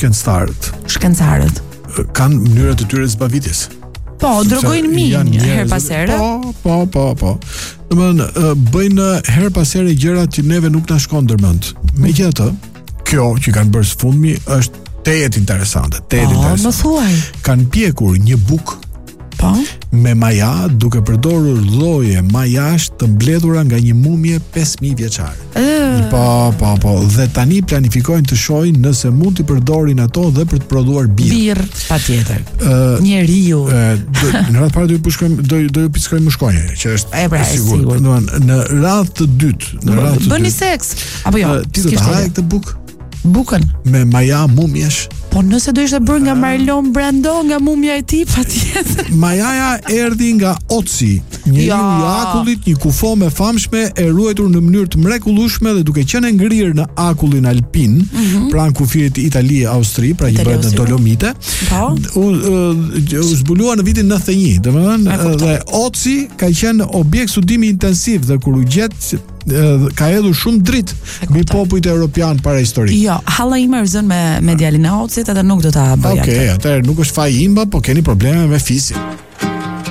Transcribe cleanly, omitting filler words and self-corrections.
shkencëtarët kanë mënyrat e tyre zbavitjes. Po, drogojnë minj her pas here. Po. Domethënë bëjnë her pas here gjëra që neve nuk na shkon ndërmend. Megjithatë, kjo që kanë bërë sfundmi është tejet interesante. Më thuaj. Kanë pjekur një buk me maja, duke përdorur lloje majash të mbledhura nga një mumie 5000 vjeçare. Po, dhe tani planifikojnë të shohin nëse mund të përdorin ato dhe për të prodhuar birr. Patjetër. Njeriu. Në radhë parë do ju pickojmë mushkonje, që është sigurt. Në radhë të dytë, bëni seks apo jo? Ti do të hajë këtë bukën me maja mumjesh. Po nëse do ishte bërë nga Marlon Brando, nga mumja e tij, patjetër. Majaja erdhi nga Otsi, njeriu i akullit, një kufo me famshme e ruajtur në mënyrë të mrekullueshme dhe duke qenë ngrirë në akullin alpin, pranë kufirit Itali e Austri, pra që bëhet në Dolomite. U zbulua në vitin 91, domethënë, dhe Otsi ka qenë objekt studimi intensiv dhe kur u gjet ka hedhur shumë dritë mbi popujt europian para historik. Jo, halla ime është zënë me djalin e Otsit, edhe nuk do ta bëj. Okej, atëherë nuk është faji imba, po keni probleme me fisin.